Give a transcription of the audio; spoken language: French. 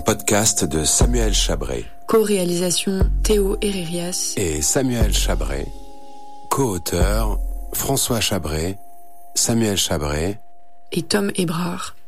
podcast de Samuel Chabré. Co-réalisation Théo Herrerias Et Samuel Chabré. Co-auteur François Chabré, Samuel Chabré et Tom Hébrard.